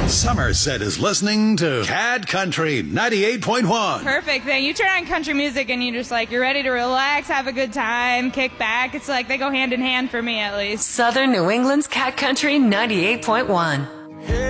Somerset is listening to Cat Country 98.1. Perfect thing. You turn on country music and you're ready to relax, have a good time, kick back. It's like they go hand in hand for me, at least. Southern New England's Cat Country 98.1.